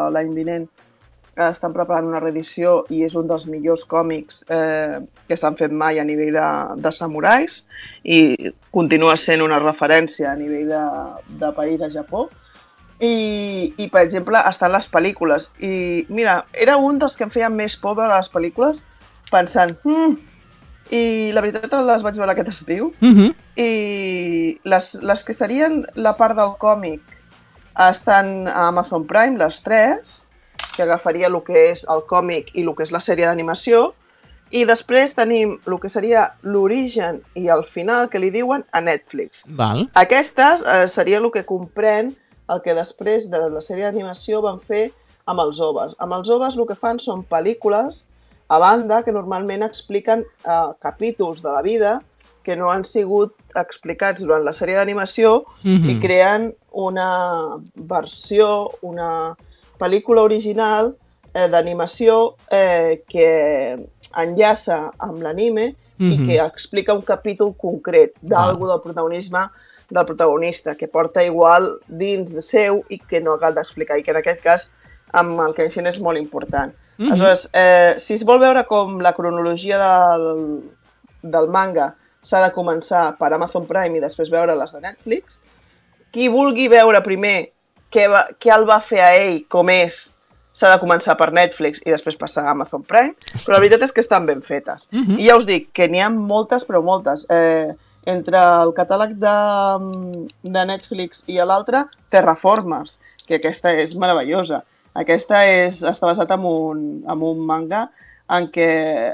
l'any vinent estan preparant una reedició i és un dels millors còmics que s'han fet mai a nivell de samurais i continua sent una referència a nivell de país a Japó. I, per exemple, estan les pel·lícules. I, mira, era un dels que em feien més por veure les pel·lícules pensant, i la veritat les vaig veure aquest estiu, i les que serien la part del còmic estan a Amazon Prime, les 3, que agafaria el que és el còmic i el que és la sèrie d'animació, i després tenim el que seria l'origen i el final, que li diuen, a Netflix. Val. Aquestes seria el que comprèn el que després de la sèrie d'animació van fer amb els OVAs. Amb els OVAs el que fan són pel·lícules a banda que normalment expliquen capítols de la vida que no han sigut explicats durant la sèrie d'animació i creen una versió, una pel·lícula original d'animació que enllaça amb l'anime i que explica un capítol concret d'algú del protagonisme del protagonista, que porta igual dins de seu i que no cal d'explicar, i que en aquest cas amb el Kenshin és molt important. Aleshores, si es vol veure com la cronologia del manga s'ha de començar per Amazon Prime i després veure les de Netflix, qui vulgui veure primer què el va fer a ell, com és, s'ha de començar per Netflix i després passar a Amazon Prime, però la veritat és que estan ben fetes. I ja us dic que n'hi ha moltes, però moltes. Entre el catàleg de Netflix i l'altre, Terraformers, que aquesta és meravellosa. Aquesta està basada en un manga en què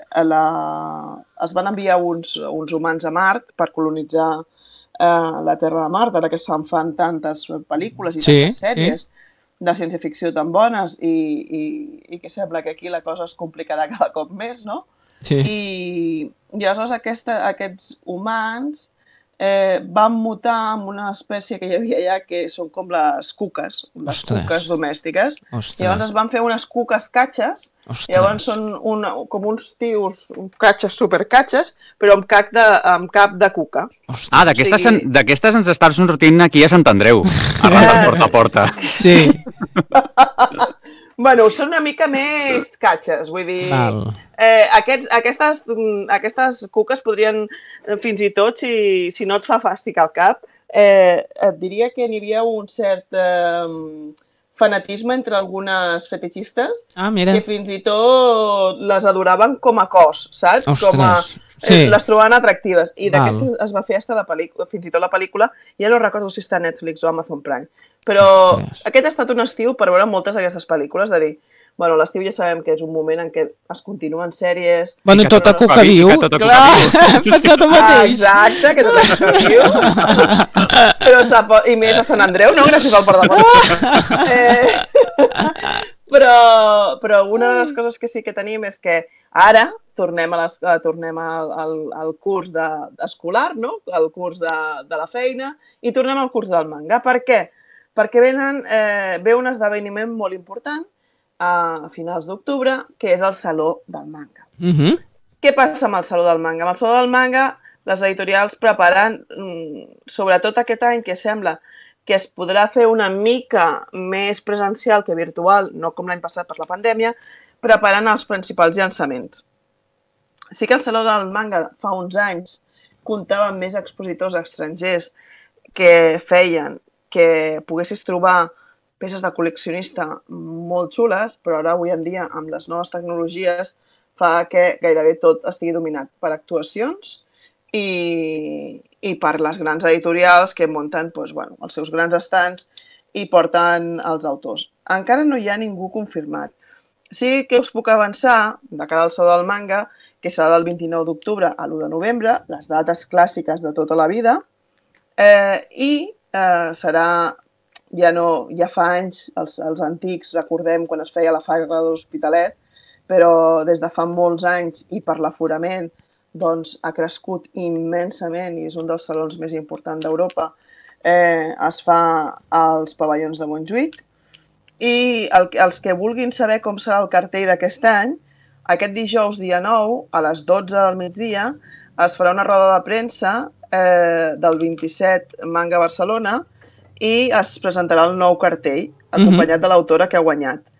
es van enviar uns humans a Mart per colonitzar la Terra de Mart, ara que se'n fan tantes pel·lícules i tantes sèries de ciència-ficció tan bones i que sembla que aquí la cosa es complicarà cada cop més, no? I aleshores aquests humans van mutar amb una espècie que hi havia allà que són com les cuques domèstiques. Llavors es van fer unes cuques catxes, llavors són com uns tios, catxes supercatxes, però amb cap de cuca. D'aquestes ens estan sortint aquí a Sant Andreu, arran del porta a porta. Sí. Bueno, són una mica més catxes, vull dir... Aquestes cuques podrien, fins i tot, si no et fa fàstic al cap, et diria que n'hi havia un cert fanatisme entre algunes fetichistes que fins i tot les adoraven com a cos, saps? Les trobaven atractives. I d'aquestes es va fer fins i tot la pel·lícula, ja no recordo si està a Netflix o Amazon Prime, però aquest ha estat un estiu per veure moltes d'aquestes pel·lícules, de dir, bueno, l'estiu ja sabem que és un moment en què es continuen sèries... Bueno, tota cuca viu, clar, hem pensat el mateix. Exacte, que tota cuca viu. I més a Sant Andreu, no? Gràcies al Port de Però una de les coses que sí que tenim és que ara tornem al curs escolar, no? Al curs de la feina, i tornem al curs del manga. Per què? Perquè ve un esdeveniment molt important a finals d'octubre, que és el Saló del Manga. Què passa amb el Saló del Manga? Amb el Saló del Manga, les editorials preparen, sobretot aquest any, que sembla que es podrà fer una mica més presencial que virtual, no com l'any passat per la pandèmia, preparant els principals llançaments. Sí que el Saló del Manga fa uns anys comptava amb més expositors estrangers que feien que poguessis trobar peces de col·leccionista molt xules, però ara avui en dia, amb les noves tecnologies, fa que gairebé tot estigui dominat per actuacions i per les grans editorials que munten els seus grans estants i porten els autors. Encara no hi ha ningú confirmat. Sí que us puc avançar, de cara al Saló del Manga, que serà del 29 d'octubre a l'1 de novembre, les dates clàssiques de tota la vida, i serà, ja fa anys, els antics, recordem quan es feia la Fira de l'Hospitalet, però des de fa molts anys i per l'aforament ha crescut immensament i és un dels salons més importants d'Europa, es fa als pavellons de Montjuïc. I els que vulguin saber com serà el cartell d'aquest any, aquest dijous, dia 9, a les 12 del migdia, es farà una roda de premsa del 27 Manga Barcelona i es presentarà el nou cartell, acompanyat de l'autora que ha guanyat.